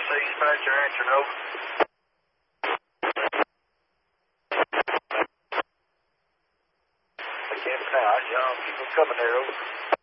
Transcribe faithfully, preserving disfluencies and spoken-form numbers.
say dispatcher answering, over. I can't pass, y'all. Keep them coming there, over.